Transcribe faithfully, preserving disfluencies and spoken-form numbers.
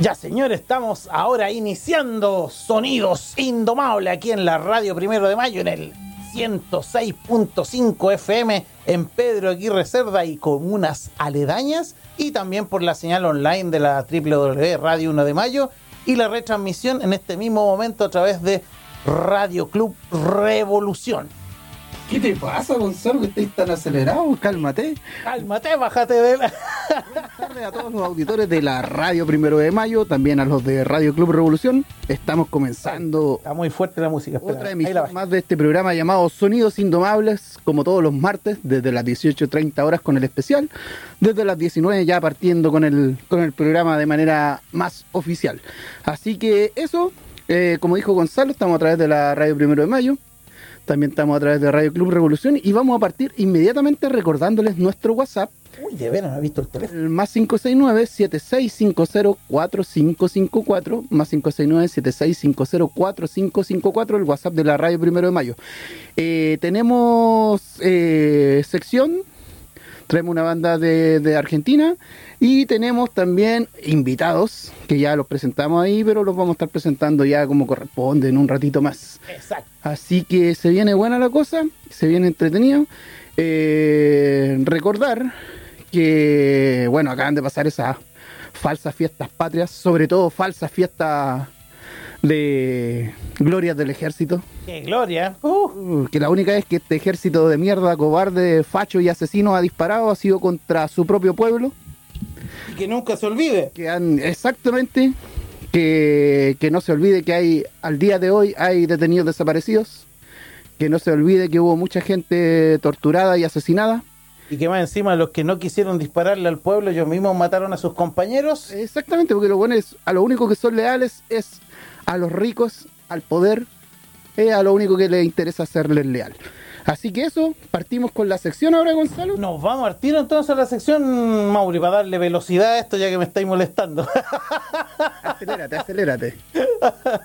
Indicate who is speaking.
Speaker 1: Ya, señores, estamos ahora iniciando Sonidos Indomables aquí en la Radio Primero de Mayo, en el ciento seis punto cinco F M en Pedro Aguirre Cerda y comunas aledañas, y también por la señal online de la doble u doble u doble u punto radio uno de mayo y la retransmisión en este mismo momento a través de Radio Club Revolución.
Speaker 2: ¿Qué te pasa, Gonzalo, que estés tan acelerado? Cálmate.
Speaker 1: Cálmate, bájate de la...
Speaker 2: Buenas tardes a todos los auditores de la Radio Primero de Mayo, también a los de Radio Club Revolución. Estamos comenzando...
Speaker 1: Está muy fuerte la música. Espera,
Speaker 2: otra emisión más de este programa llamado Sonidos Indomables, como todos los martes, desde las dieciocho treinta horas con el especial, desde las diecinueve ya partiendo con el, con el programa de manera más oficial. Así que eso, eh, como dijo Gonzalo, estamos a través de la Radio Primero de Mayo. También estamos a través de Radio Club Revolución y vamos a partir inmediatamente recordándoles nuestro WhatsApp.
Speaker 1: Uy, de veras, no he visto el teléfono.
Speaker 2: El más cinco seis nueve, siete seis cinco cero, cuatro cinco cinco cuatro, más cinco seis nueve, siete seis cinco cero, cuatro cinco cinco cuatro, el WhatsApp de la Radio Primero de Mayo. Eh, tenemos eh, sección, traemos una banda de, de Argentina y tenemos también invitados, que ya los presentamos ahí, pero los vamos a estar presentando ya como corresponde en un ratito más.
Speaker 1: Exacto.
Speaker 2: Así que se viene buena la cosa, se viene entretenido. Eh, recordar que, bueno, acaban de pasar esas falsas fiestas patrias, sobre todo falsas fiestas de glorias del ejército.
Speaker 1: ¡Qué gloria! Uh.
Speaker 2: Uh, que la única vez que este ejército de mierda, cobarde, facho y asesino ha disparado ha sido contra su propio pueblo.
Speaker 1: Y que nunca se olvide.
Speaker 2: Que han, exactamente, que, que no se olvide que hay, al día de hoy, hay detenidos desaparecidos. Que no se olvide que hubo mucha gente torturada y asesinada.
Speaker 1: Y que más encima los que no quisieron dispararle al pueblo, ellos mismos mataron a sus compañeros.
Speaker 2: Exactamente, porque lo bueno es, a lo único que son leales es a los ricos, al poder, es a lo único que les interesa serles leal. Así que eso, partimos con la sección ahora, Gonzalo.
Speaker 1: Nos vamos al tiro entonces a la sección, Mauri, para darle velocidad a esto ya que me estáis molestando.
Speaker 2: Acelérate, acelérate.